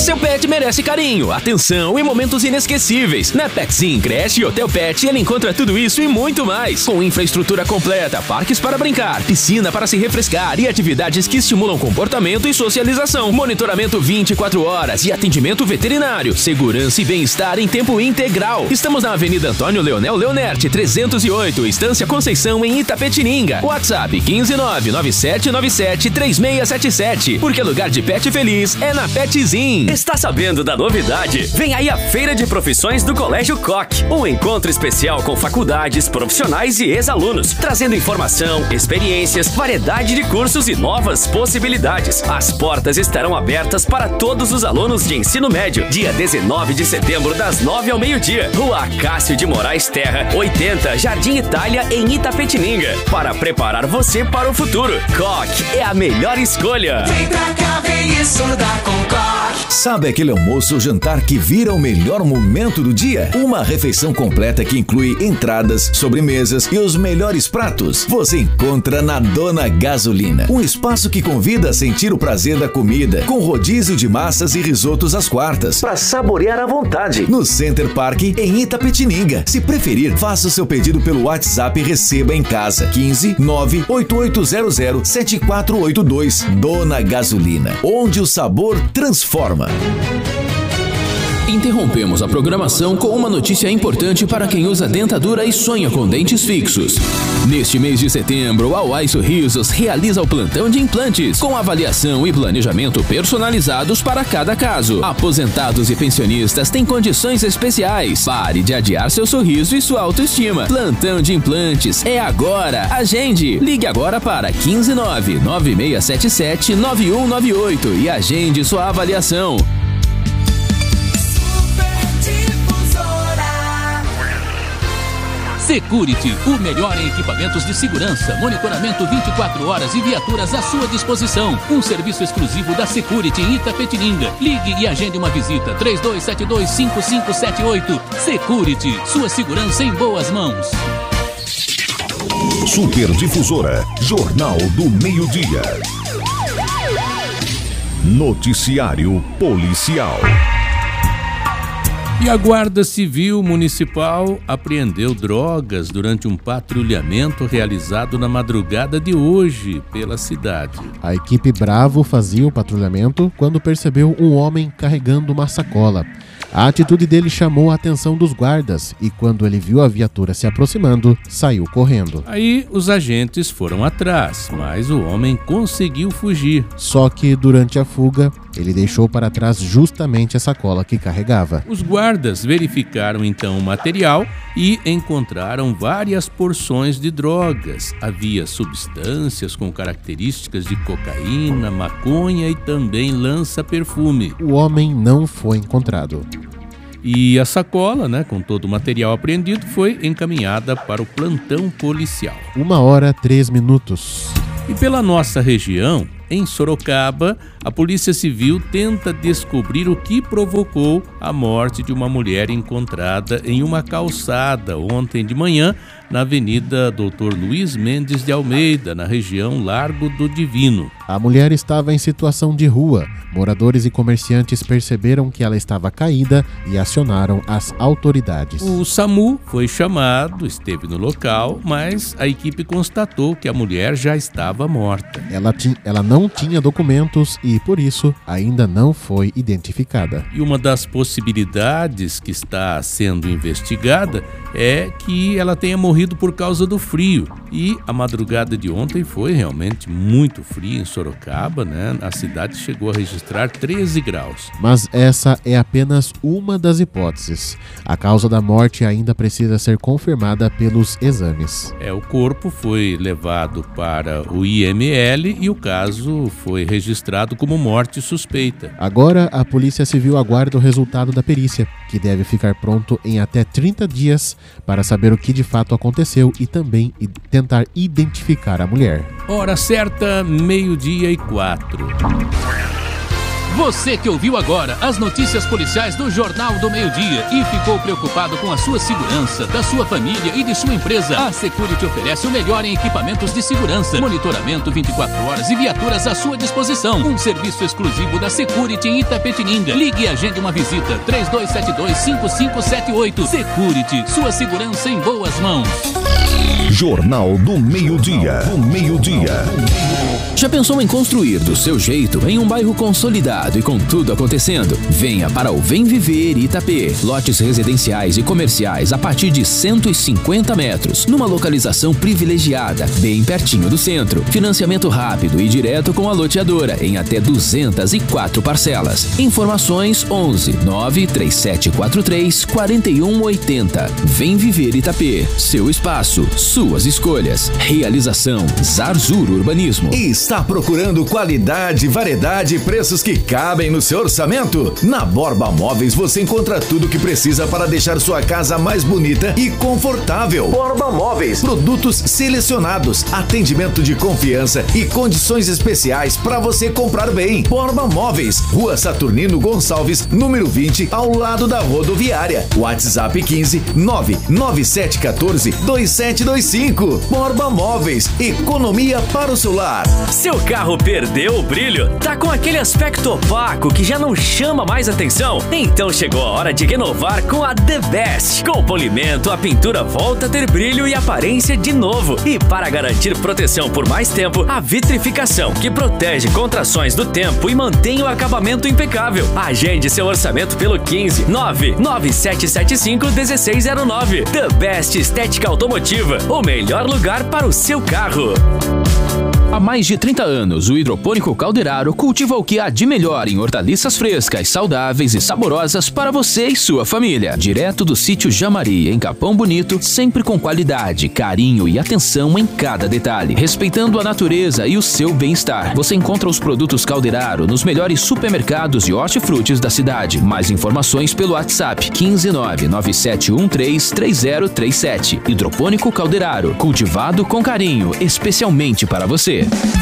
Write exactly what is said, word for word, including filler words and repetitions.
Seu pet merece carinho, atenção e momentos inesquecíveis. Na Petsim, creche e Hotel Pet, ele encontra tudo isso e muito mais. Com infraestrutura completa, parques para brincar, piscina para se refrescar e atividades que estimulam comportamento e socialização. Monitoramento vinte e quatro horas e atendimento veterinário. Segurança e bem-estar em tempo integral. Estamos na Avenida Antônio Leonel Leonerte, trezentos e oito, Estância Conceição, em Itapetininga. WhatsApp quinze nove nove sete nove sete três seis sete sete. Porque lugar de pet feliz é na Petsim. Está sabendo da novidade? Vem aí a Feira de Profissões do Colégio Koch. Um encontro especial com faculdades, profissionais e ex-alunos, trazendo informação, experiências, variedade de cursos e novas possibilidades. As portas estarão abertas para todos os alunos de ensino médio, dia dezenove de setembro, das nove ao meio-dia. Rua Cássio de Moraes Terra, oitenta, Jardim Itália, em Itapetininga. Para preparar você para o futuro. Koch é a melhor escolha. Vem pra cá, vem estudar com Koch. Sabe aquele almoço ou jantar que vira o melhor momento do dia? Uma refeição completa que inclui entradas, sobremesas e os melhores pratos. Você encontra na Dona Gasolina. Um espaço que convida a sentir o prazer da comida, com rodízio de massas e risotos às quartas, para saborear à vontade. No Center Park, em Itapetininga. Se preferir, faça o seu pedido pelo WhatsApp e receba em casa. quinze nove oito oito zero zero sete quatro oito dois. Dona Gasolina, onde o sabor transforma. Interrompemos a programação com uma notícia importante para quem usa dentadura e sonha com dentes fixos. Neste mês de setembro, a Uai Sorrisos realiza o plantão de implantes, com avaliação e planejamento personalizados para cada caso. Aposentados e pensionistas têm condições especiais. Pare de adiar seu sorriso e sua autoestima. Plantão de implantes é agora. Agende. Ligue agora para quinze nove nove seis sete sete nove um nove oito e agende sua avaliação. Security, o melhor em equipamentos de segurança, monitoramento vinte e quatro horas e viaturas à sua disposição. Um serviço exclusivo da Security em Itapetininga. Ligue e agende uma visita. três dois sete dois cinco cinco sete oito. Security, sua segurança em boas mãos. Super Difusora, Jornal do Meio-Dia. Noticiário Policial. E a Guarda Civil Municipal apreendeu drogas durante um patrulhamento realizado na madrugada de hoje pela cidade. A equipe Bravo fazia o patrulhamento quando percebeu um homem carregando uma sacola. A atitude dele chamou a atenção dos guardas e quando ele viu a viatura se aproximando, saiu correndo. Aí os agentes foram atrás, mas o homem conseguiu fugir. Só que durante a fuga, ele deixou para trás justamente a sacola que carregava. Os guardas verificaram então o material e encontraram várias porções de drogas. Havia substâncias com características de cocaína, maconha e também lança-perfume. O homem não foi encontrado. E a sacola, né, com todo o material apreendido, foi encaminhada para o plantão policial. Uma hora, três minutos. E pela nossa região, em Sorocaba, a Polícia Civil tenta descobrir o que provocou a morte de uma mulher encontrada em uma calçada ontem de manhã na Avenida doutor Luiz Mendes de Almeida, na região Largo do Divino. A mulher estava em situação de rua. Moradores e comerciantes perceberam que ela estava caída e acionaram as autoridades. O SAMU foi chamado, esteve no local, mas a equipe constatou que a mulher já estava morta. Ela, ti- ela não tinha documentos e, por isso, ainda não foi identificada. E uma das possibilidades que está sendo investigada é que ela tenha morrido por causa do frio. E a madrugada de ontem foi realmente muito fria em Sorocaba, né? A cidade chegou a registrar treze graus. Mas essa é apenas uma das hipóteses. A causa da morte ainda precisa ser confirmada pelos exames. É, o corpo foi levado para o I M L e o caso foi registrado como morte suspeita. Agora, a Polícia Civil aguarda o resultado da perícia, que deve ficar pronto em até trinta dias para saber o que de fato aconteceu e também tentar identificar a mulher. Hora certa, meio-dia e quatro. Você que ouviu agora as notícias policiais do Jornal do Meio-Dia e ficou preocupado com a sua segurança, da sua família e de sua empresa, a Security oferece o melhor em equipamentos de segurança, monitoramento vinte e quatro horas e viaturas à sua disposição. Um serviço exclusivo da Security em Itapetininga. Ligue e agende uma visita. três dois sete dois, cinco cinco sete oito. Security, sua segurança em boas mãos. Jornal do Meio-Dia. Do Meio-Dia. Já pensou em construir do seu jeito em um bairro consolidado e com tudo acontecendo? Venha para o Vem Viver Itapê. Lotes residenciais e comerciais a partir de cento e cinquenta metros, numa localização privilegiada, bem pertinho do centro. Financiamento rápido e direto com a loteadora em até duzentas e quatro parcelas. Informações onze nove três sete quatro três quatro um oito zero. Vem Viver Itapê. Seu espaço, suas escolhas. Realização Zarzur Urbanismo. Está procurando qualidade, variedade e preços que cabem no seu orçamento? Na Borba Móveis você encontra tudo o que precisa para deixar sua casa mais bonita e confortável. Borba Móveis, produtos selecionados, atendimento de confiança e condições especiais para você comprar bem. Borba Móveis, Rua Saturnino Gonçalves, número vinte, ao lado da rodoviária. WhatsApp quinze nove nove sete um quatro dois sete dois cinco. Borba Móveis, economia para o seu lar. Seu carro perdeu o brilho? Tá com aquele aspecto opaco que já não chama mais atenção? Então chegou a hora de renovar com a The Best. Com polimento, a pintura volta a ter brilho e aparência de novo. E para garantir proteção por mais tempo, a vitrificação, que protege contra ações do tempo e mantém o acabamento impecável. Agende seu orçamento pelo quinze nove nove sete sete cinco um seis zero nove. The Best Estética Automotiva, o melhor lugar para o seu carro. Há mais de trinta anos, o Hidropônico Calderaro cultiva o que há de melhor em hortaliças frescas, saudáveis e saborosas para você e sua família. Direto do sítio Jamari, em Capão Bonito, sempre com qualidade, carinho e atenção em cada detalhe, respeitando a natureza e o seu bem-estar. Você encontra os produtos Calderaro nos melhores supermercados de hortifrutis da cidade. Mais informações pelo WhatsApp quinze nove nove sete um três três zero três sete. Hidropônico Calderaro, cultivado com carinho, especialmente para você.